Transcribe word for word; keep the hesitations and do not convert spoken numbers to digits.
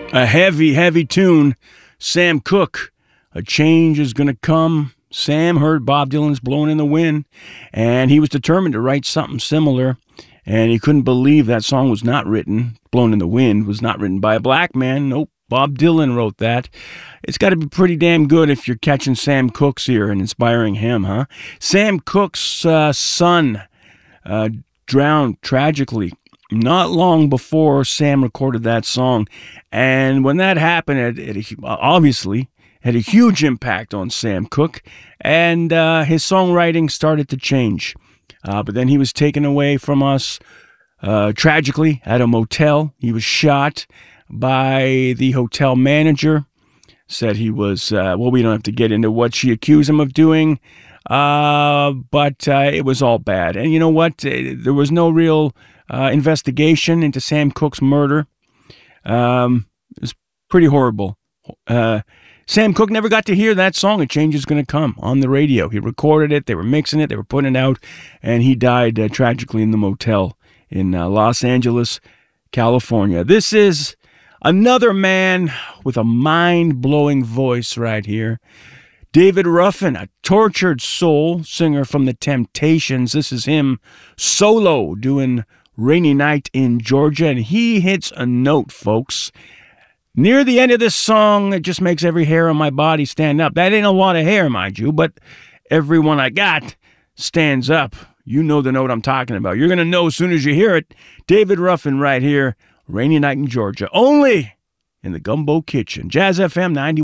A heavy, heavy tune. Sam Cooke, A Change Is Gonna Come. Sam heard Bob Dylan's Blowin' in the Wind, and he was determined to write something similar, and he couldn't believe that song was not written, Blowin' in the Wind, was not written by a black man. Nope, Bob Dylan wrote that. It's got to be pretty damn good if you're catching Sam Cooke's ear and inspiring him, huh? Sam Cooke's uh, son uh, drowned tragically not long before Sam recorded that song. And when that happened, it, it obviously had a huge impact on Sam Cooke, and uh, his songwriting started to change. Uh, but then he was taken away from us uh, tragically at a motel. He was shot by the hotel manager. Said he was, uh, well, we don't have to get into what she accused him of doing, uh, but uh, it was all bad. And you know what? There was no real uh, investigation into Sam Cooke's murder. Um, it was pretty horrible. Uh, Sam Cooke never got to hear that song, A Change Is Gonna Come, on the radio. He recorded it, they were mixing it, they were putting it out, and he died uh, tragically in the motel in uh, Los Angeles, California. This is another man with a mind-blowing voice right here. David Ruffin, a tortured soul singer from The Temptations. This is him solo doing Rainy Night in Georgia, and he hits a note, folks. Near the end of this song, it just makes every hair on my body stand up. That ain't a lot of hair, mind you, but every one I got stands up. You know the note I'm talking about. You're going to know as soon as you hear it. David Ruffin right here, Rainy Night in Georgia, only in the Gumbo Kitchen. Jazz F M ninety.